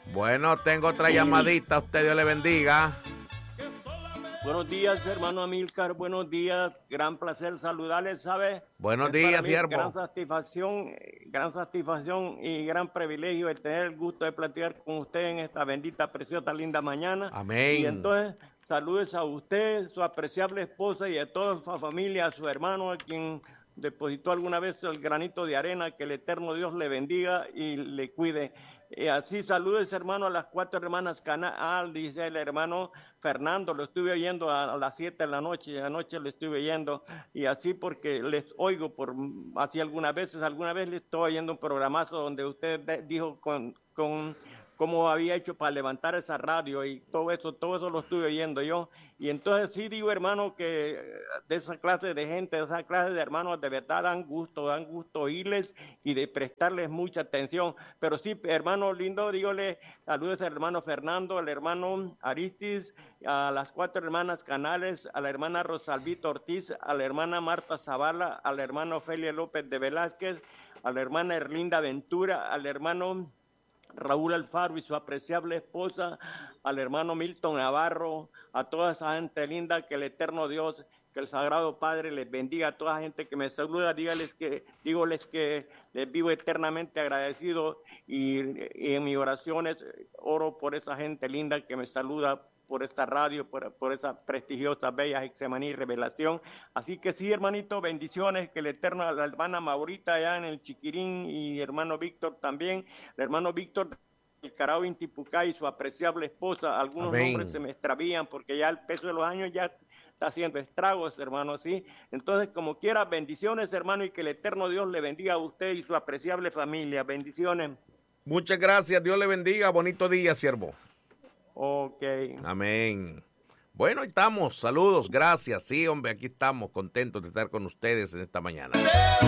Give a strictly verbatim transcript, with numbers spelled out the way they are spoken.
Bueno, tengo otra llamadita. Usted Dios le bendiga. Buenos días, hermano Amílcar. Buenos días. Gran placer saludarles, ¿sabe? Buenos es días, para mí siervo. Gran satisfacción, gran satisfacción y gran privilegio el tener el gusto de platicar con usted en esta bendita, preciosa, linda mañana. Amén. Y entonces, saludes a usted, su apreciable esposa y a toda su familia, a su hermano, a quien depositó alguna vez el granito de arena. Que el eterno Dios le bendiga y le cuide. Y así saludes, hermano, a las cuatro hermanas Canal, dice el hermano Fernando, lo estuve oyendo a, a las siete de la noche, anoche lo estuve oyendo, y así porque les oigo por así algunas veces, alguna vez le estoy oyendo un programazo donde usted de, dijo con, con cómo había hecho para levantar esa radio y todo eso, todo eso lo estuve oyendo yo. Y entonces sí digo, hermano, que de esa clase de gente, de esa clase de hermanos, de verdad dan gusto, dan gusto oírles y de prestarles mucha atención. Pero sí, hermano lindo, dígole, saludos al hermano Fernando, al hermano Aristis, a las cuatro hermanas Canales, a la hermana Rosalvita Ortiz, a la hermana Marta Zavala, al hermano Ofelia López de Velázquez, a la hermana Erlinda Ventura, al hermano Raúl Alfaro y su apreciable esposa, al hermano Milton Navarro, a toda esa gente linda, que el eterno Dios, que el Sagrado Padre les bendiga a toda la gente que me saluda. Dígales que, dígoles que les vivo eternamente agradecido y, y en mis oraciones oro por esa gente linda que me saluda por esta radio, por, por esa prestigiosa, bella Getsemaní Revelación. Así que sí, hermanito, bendiciones, que el eterno, la hermana Maurita allá en el Chiquirín y hermano Víctor también, el hermano Víctor el Carao Intipucá y su apreciable esposa. Algunos Amén. nombres se me extravían porque ya el peso de los años ya está haciendo estragos, hermano, sí. Entonces, como quiera, bendiciones, hermano, y que el eterno Dios le bendiga a usted y su apreciable familia. Bendiciones. Muchas gracias, Dios le bendiga. Bonito día, siervo. Ok. Amén. Bueno, ahí estamos. Saludos, gracias. Sí, hombre, aquí estamos contentos de estar con ustedes en esta mañana.